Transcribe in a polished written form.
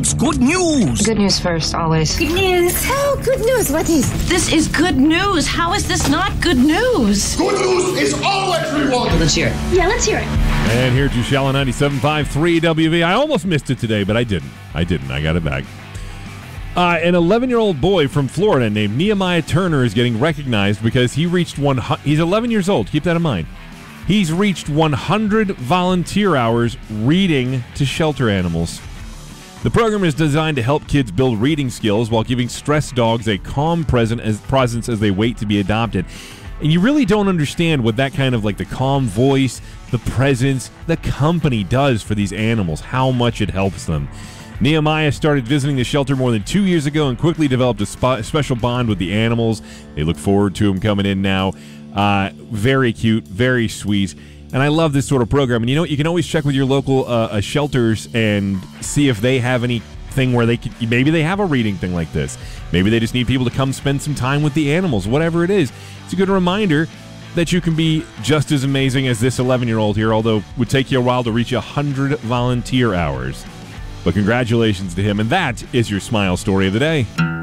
It's good news. Good news first, always. Good news. Oh, good news. What is? This is good news. How is this not good news? Good news is always rewarding. Let's hear it. Yeah, let's hear it. And here's your Shell on 97.5 3WV. I almost missed it today, but I didn't. I got it back. An 11-year-old boy from Florida named Nehemiah Turner is getting recognized because he reached he's 11 years old. Keep that in mind. He's reached 100 volunteer hours reading to shelter animals. The program is designed to help kids build reading skills while giving stressed dogs a calm presence as they wait to be adopted. And you really don't understand what that kind of like the calm voice, the presence, the company does for these animals, how much it helps them. Nehemiah started visiting the shelter more than 2 years ago and quickly developed a special bond with the animals. They look forward to him coming in now. Very cute, very sweet. And I love this sort of program. And you know what? You can always check with your local shelters and see if they have anything where maybe they have a reading thing like this. Maybe they just need people to come spend some time with the animals, whatever it is. It's a good reminder that you can be just as amazing as this 11-year-old here, although it would take you a while to reach 100 volunteer hours. But congratulations to him, and that is your Smile Story of the Day.